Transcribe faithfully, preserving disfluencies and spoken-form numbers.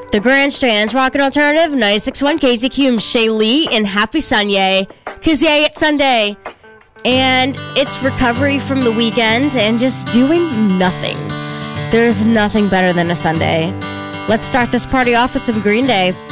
The Grandstand's Rockin' Alternative, ninety-six point one K Z Q, Shay Lee, and happy Sunday, cause yay, it's Sunday. And it's recovery from the weekend and just doing nothing. There's nothing better than a Sunday. Let's start this party off with some Green Day.